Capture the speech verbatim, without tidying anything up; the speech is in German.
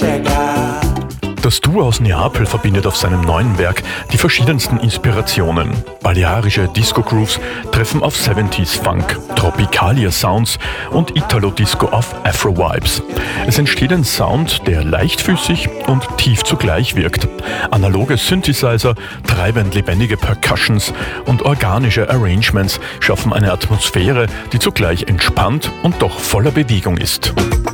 chegar. Das Duo aus Neapel verbindet auf seinem neuen Werk die verschiedensten Inspirationen. Balearische Disco-Grooves treffen auf siebziger Funk, Tropicalia-Sounds und Italo-Disco auf Afro-Vibes. Es entsteht ein Sound, der leichtfüßig und tief zugleich wirkt. Analoge Synthesizer, treibend lebendige Percussions und organische Arrangements schaffen eine Atmosphäre, die zugleich entspannt und doch voller Bewegung ist.